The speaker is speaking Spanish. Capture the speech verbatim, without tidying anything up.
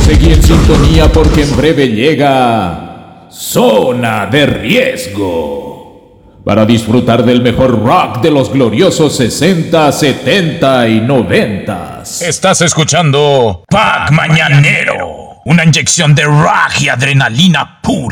Seguí en sintonía porque en breve llega Zona de Riesgo, para disfrutar del mejor rock de los gloriosos sesenta, setenta y noventa. Estás escuchando Pack Mañanero, una inyección de rock y adrenalina pura.